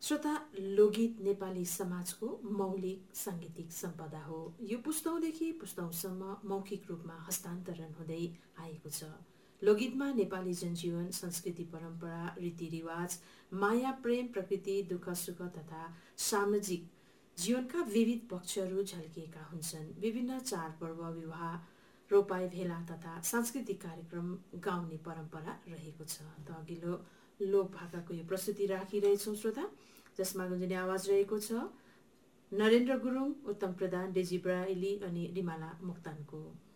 श्रोता, लोकगीत नेपाली समाजको मौलिक साङ्गीतिक सम्पदा हो। यो पुस्तौँदेखि पुस्तौँसम्म मौखिक रूपमा हस्तान्तरण हुँदै आएको छ। लोकगीतमा नेपाली जनजीवन, संस्कृति, परम्परा, रीतिरिवाज, माया, प्रेम, प्रकृति, दुःख सुख तथा सामाजिक जीवनका विविध पक्षहरू झल्किएका हुन्छन्। विभिन्न चाडपर्व, विवाह, रोपाई, भेला तथा सांस्कृतिक कार्यक्रम गाउने परम्परा रहेको छ। त अघिल्लो लोक भाकाको यो प्रस्तुति राखिरहेछौँ श्रोता, जसमा गुन्जने आवाज रहेको छ नरेन्द्र गुरुङ, उत्तम प्रधान, डेजी ब्राइली अनि रिमाला मोक्तानको।